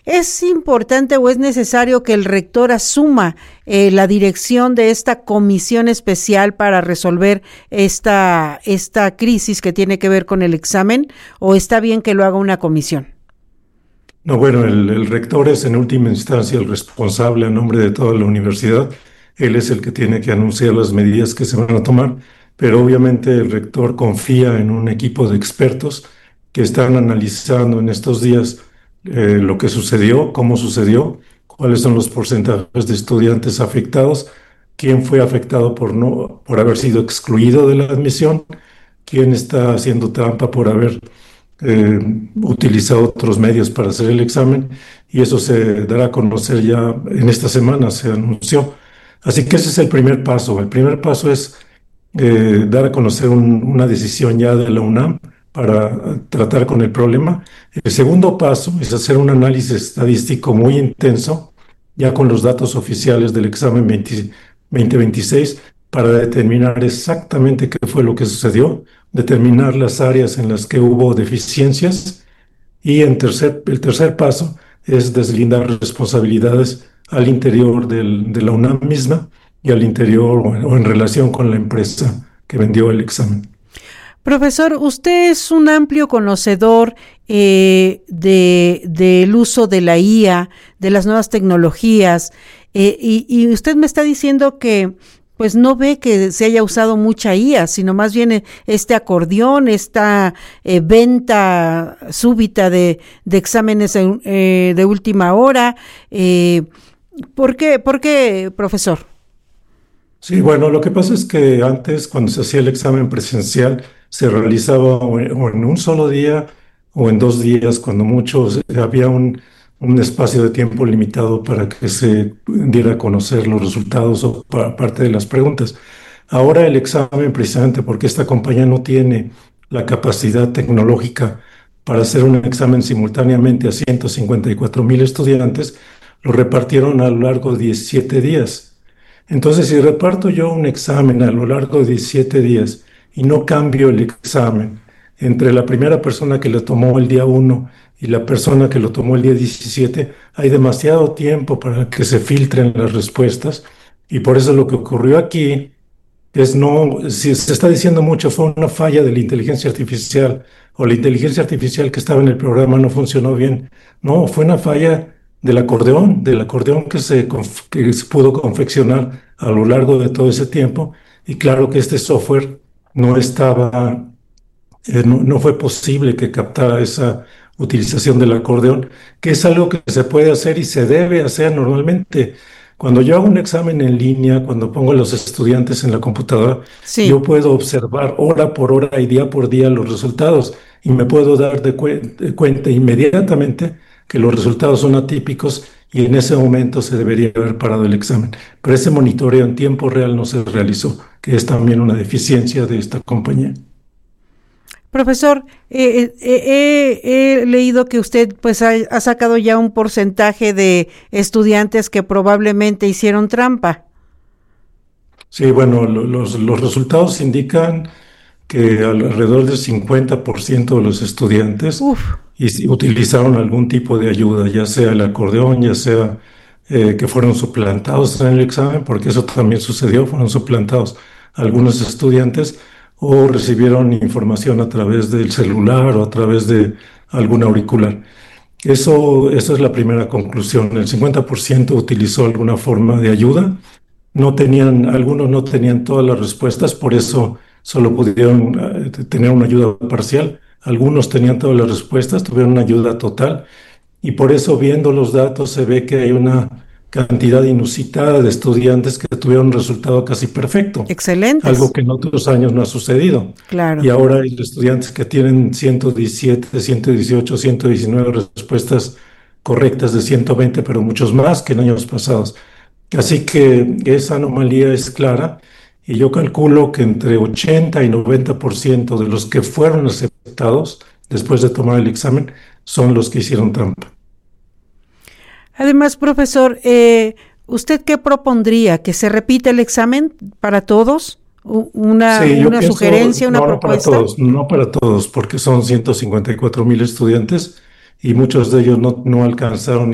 ¿Es importante o es necesario que el rector asuma la dirección de esta comisión especial para resolver esta crisis que tiene que ver con el examen, o está bien que lo haga una comisión? No, bueno, el rector es en última instancia el responsable a nombre de toda la universidad. Él es el que tiene que anunciar las medidas que se van a tomar, pero obviamente el rector confía en un equipo de expertos que están analizando en estos días lo que sucedió, cómo sucedió, cuáles son los porcentajes de estudiantes afectados, quién fue afectado por haber sido excluido de la admisión, quién está haciendo trampa por haber utilizado otros medios para hacer el examen, y eso se dará a conocer ya en esta semana, se anunció. Así que ese es el primer paso. El primer paso es dar a conocer una decisión ya de la UNAM para tratar con el problema. El segundo paso es hacer un análisis estadístico muy intenso, ya con los datos oficiales del examen 2026, para determinar exactamente qué fue lo que sucedió, determinar las áreas en las que hubo deficiencias, y el tercer paso es deslindar responsabilidades al interior de la UNAM misma y al interior o en relación con la empresa que vendió el examen. Profesor, usted es un amplio conocedor del uso de la IA, de las nuevas tecnologías, y usted me está diciendo que pues no ve que se haya usado mucha IA, sino más bien este acordeón, esta venta súbita de exámenes de última hora. ¿Por qué, profesor? Sí, bueno, lo que pasa es que antes, cuando se hacía el examen presencial, se realizaba o en un solo día o en 2 días, cuando mucho. Había un espacio de tiempo limitado para que se diera a conocer los resultados o parte de las preguntas. Ahora el examen, precisamente porque esta compañía no tiene la capacidad tecnológica para hacer un examen simultáneamente a 154,000 estudiantes, lo repartieron a lo largo de 17 días. Entonces, si reparto yo un examen a lo largo de 17 días y no cambio el examen entre la primera persona que lo tomó el día 1 y la persona que lo tomó el día 17, hay demasiado tiempo para que se filtren las respuestas, y por eso lo que ocurrió aquí es, no, si se está diciendo mucho, fue una falla de la inteligencia artificial, o la inteligencia artificial que estaba en el programa no funcionó bien. No, fue una falla del acordeón que se pudo confeccionar a lo largo de todo ese tiempo. Y claro que este software no estaba, no fue posible que captara esa utilización del acordeón, que es algo que se puede hacer y se debe hacer normalmente. Cuando yo hago un examen en línea, cuando pongo a los estudiantes en la computadora, yo Sí. puedo observar hora por hora y día por día los resultados, y me puedo dar de cuenta inmediatamente que los resultados son atípicos, y en ese momento se debería haber parado el examen. Pero ese monitoreo en tiempo real no se realizó, que es también una deficiencia de esta compañía. Profesor, he leído que usted pues ha sacado ya un porcentaje de estudiantes que probablemente hicieron trampa. Sí, bueno, los resultados indican que alrededor del 50% de los estudiantes Uf. utilizaron algún tipo de ayuda, ya sea el acordeón, ya sea que fueron suplantados en el examen, porque eso también sucedió, fueron suplantados algunos estudiantes, o recibieron información a través del celular o a través de algún auricular. Eso es la primera conclusión. El 50% utilizó alguna forma de ayuda. Algunos no tenían todas las respuestas, por eso solo pudieron tener una ayuda parcial. Algunos tenían todas las respuestas, tuvieron una ayuda total, y por eso, viendo los datos, se ve que hay una cantidad inusitada de estudiantes que tuvieron un resultado casi perfecto, algo Excelentes. que en otros años no ha sucedido. Y Claro. ahora hay estudiantes que tienen 117, 118, 119 respuestas correctas de 120, pero muchos más que en años pasados. Así que esa anomalía es clara, y yo calculo que entre 80 y 90% de los que fueron aceptados después de tomar el examen son los que hicieron trampa. Además, profesor, ¿usted qué propondría? ¿Que se repita el examen para todos? Sí, yo ¿Una pienso, sugerencia, una no para propuesta? todos, no para todos, porque son 154,000 estudiantes y muchos de ellos no alcanzaron